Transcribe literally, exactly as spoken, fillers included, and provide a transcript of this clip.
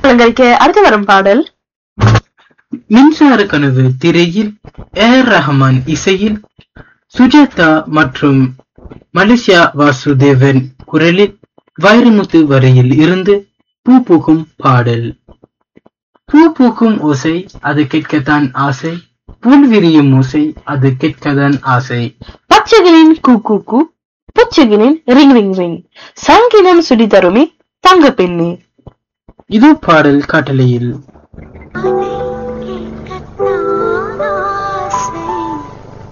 அலங்கரிக்க அடுத்து வரும் பாடல் மின்சார கனவு திரையில் ஏர் ரஹ்மான் இசையில் சுஜாதா மற்றும் மலேசியா வாசுதேவன் குரலில் வைரமுத்து வரையில் இருந்து பூ பூக்கும் பாடல். பூ பூக்கும் ஓசை அது கேட்கத்தான் ஆசை, புல் விரியும் ஓசை அது கேட்கத்தான் ஆசை. பச்சைகளின் கூ கூ கூ, புச்சைகளின் ரிங் ரிங் ரிங், சங்கினம் சுடி தருமி தங்க பெண்ணே. இது பாடல் காட்டலையில். அதை